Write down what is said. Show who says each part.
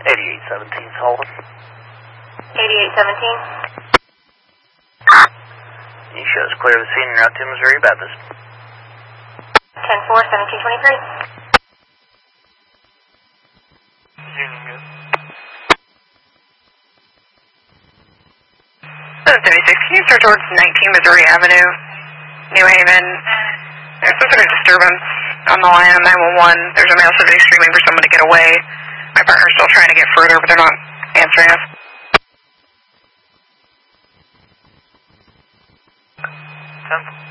Speaker 1: 8817's holding.
Speaker 2: 8817.
Speaker 1: You show us clear of the scene and out to Missouri Baptist.
Speaker 2: 10-4, 1723.
Speaker 1: Union good.
Speaker 3: This is 76. Can you start towards 19 Missouri Avenue, New Haven? There's some sort of disturbance on the line on 911. There's a male civilian screaming for someone to get away. My partner's still trying to get further, but they're not answering us.
Speaker 1: 10.